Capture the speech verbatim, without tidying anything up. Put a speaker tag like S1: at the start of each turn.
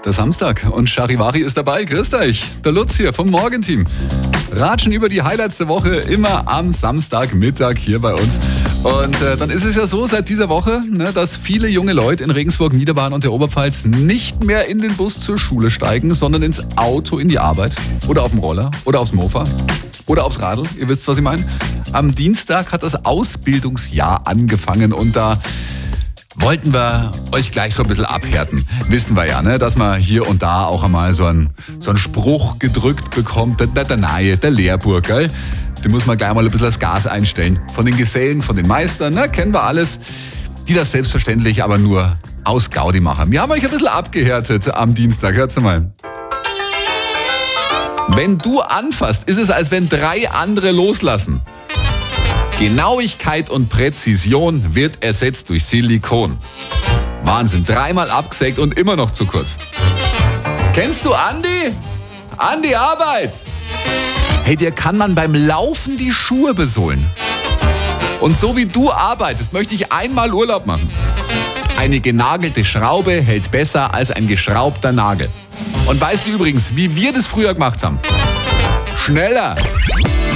S1: Der Samstag und Charivari ist dabei. Grüßt euch, der Lutz hier vom Morgenteam. Ratschen über die Highlights der Woche immer am Samstagmittag hier bei uns. Und äh, dann ist es ja so seit dieser Woche, ne, dass viele junge Leute in Regensburg, Niederbayern und der Oberpfalz nicht mehr in den Bus zur Schule steigen, sondern ins Auto in die Arbeit oder auf dem Roller oder aufs Mofa oder aufs Radl. Ihr wisst, was ich meine. Am Dienstag hat das Ausbildungsjahr angefangen und da wollten wir euch gleich so ein bisschen abhärten. Wissen wir ja, ne, dass man hier und da auch einmal so einen, so einen Spruch gedrückt bekommt. Der, der, der Nahe, der Lehrburg, gell? Den muss man gleich mal ein bisschen das Gas einstellen. Von den Gesellen, von den Meistern, ne, kennen wir alles. Die das selbstverständlich aber nur aus Gaudi machen. Wir haben euch ein bisschen abgehärtet am Dienstag. Hört's mal. Wenn du anfasst, ist es, als wenn drei andere loslassen. Genauigkeit und Präzision wird ersetzt durch Silikon. Wahnsinn, dreimal abgesägt und immer noch zu kurz. Kennst du Andi? Andi Arbeit! Hey, dir kann man beim Laufen die Schuhe besohlen. Und so wie du arbeitest, möchte ich einmal Urlaub machen. Eine genagelte Schraube hält besser als ein geschraubter Nagel. Und weißt du übrigens, wie wir das früher gemacht haben? Schneller!